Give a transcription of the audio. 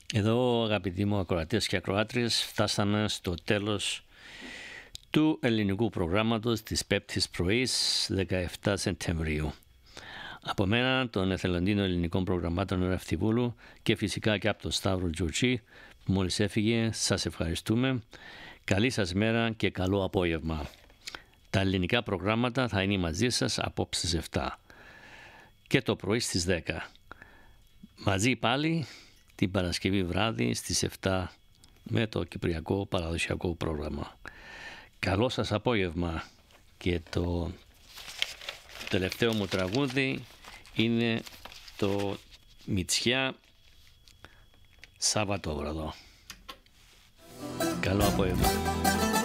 Εδώ, αγαπητοί μου ακροατές και ακροάτριες, φτάσαμε στο τέλος του ελληνικού προγράμματος της 5ης πρωίς 17 Σεπτεμβρίου. Από μένα, των εθελοντίνων ελληνικών προγραμμάτων Ρευτιβούλου και φυσικά και από τον Σταύρο Τζουρτσί που μόλις έφυγε, σας ευχαριστούμε. Καλή σας μέρα και καλό απόγευμα. Τα ελληνικά προγράμματα θα είναι μαζί σας απόψε στις 7 και το πρωί στις 10. Μαζί πάλι την Παρασκευή βράδυ στις 7 με το κυπριακό παραδοσιακό πρόγραμμα. Καλό σας απόγευμα και το τελευταίο μου τραγούδι είναι το Μητσιά Σαββατόβραδο. Καλό απόγευμα.